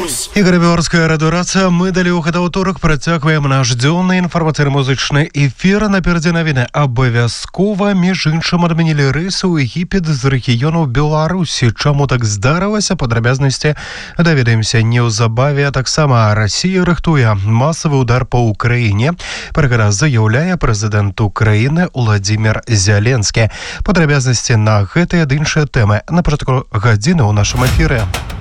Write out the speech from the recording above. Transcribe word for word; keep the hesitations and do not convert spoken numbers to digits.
Беларусь. Ігор Беларуская радыёрацыя. Мы далі ў гэта ўторак працягваем наш дзённы інфармацыйна-музычны эфір. Наперадзе навіны. Абавязкова, між іншым, адмянілі рэйсы ў Егіпет з рэгіёну Беларусі. Чаму так здарылася? Падрабязнасці даведаемся неўзабаве. Таксама Расія рыхтуе масавы удар па Украіне. Пра гэта заяўляе прэзідэнт Украіны Уладзімір Зяленскі. Падрабязнасці на гэтыя ды іншыя тэмы на пачатку гадзіны ў нашым эфіры.